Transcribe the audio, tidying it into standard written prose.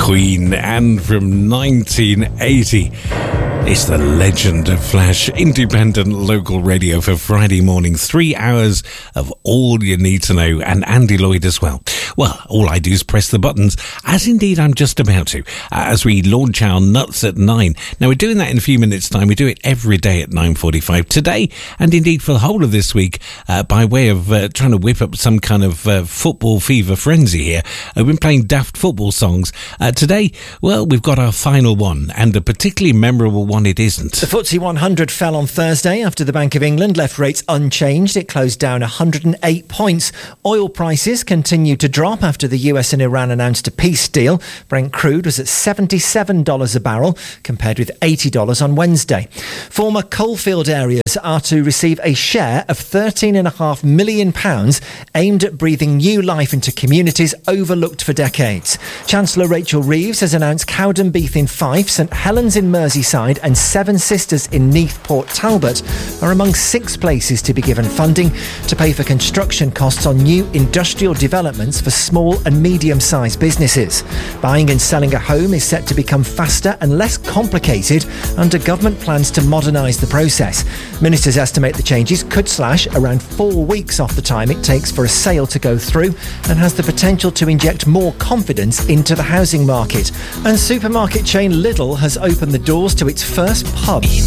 Queen, and from 1980. It's the legend of Flash, independent local radio for Friday morning. 3 hours of all you need to know, and Andy Lloyd as well. Well, all I do is press the buttons, as indeed I'm just about to, as we launch our nuts at 9. Now, we're doing that in a few minutes' time. We do it every day at 9:45 today, and indeed for the whole of this week, by way of trying to whip up some kind of football fever frenzy here. We've been playing daft football songs. Today, well, we've got our final one, and a particularly memorable one it isn't. The FTSE 100 fell on Thursday after the Bank of England left rates unchanged. It closed down 108 points. Oil prices continued to drop after the US and Iran announced a peace deal. Brent crude was at $77 a barrel, compared with $80 on Wednesday. Former coalfield areas are to receive a share of £13.5 million aimed at breathing new life into communities overlooked for decades. Chancellor Rachel Reeves has announced Cowdenbeath in Fife, St Helens in Merseyside and Seven Sisters in Neath Port Talbot are among 6 places to be given funding to pay for construction costs on new industrial developments for small and medium-sized businesses. Buying and selling a home is set to become faster and less complicated under government plans to modernise the process. Ministers estimate the changes could slash around 4 weeks off the time it takes for a sale to go through and has the potential to inject more confidence into the housing market. And supermarket chain Lidl has opened the doors to its first pub.